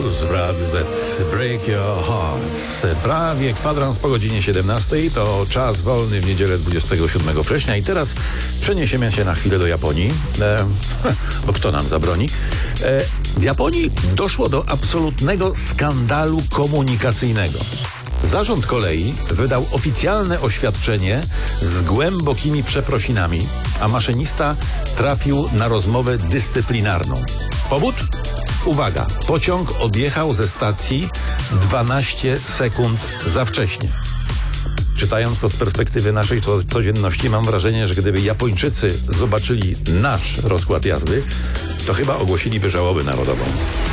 Z Rady Z, Break Your Heart. Prawie kwadrans po godzinie 17. To czas wolny w niedzielę 27 września. I teraz przeniesiemy się na chwilę do Japonii, bo kto nam zabroni? W Japonii doszło do absolutnego skandalu komunikacyjnego. Zarząd kolei wydał oficjalne oświadczenie z głębokimi przeprosinami, a maszynista trafił na rozmowę dyscyplinarną. Powód? Uwaga, pociąg odjechał ze stacji 12 sekund za wcześnie. Czytając to z perspektywy naszej codzienności, mam wrażenie, że gdyby Japończycy zobaczyli nasz rozkład jazdy, to chyba ogłosiliby żałobę narodową.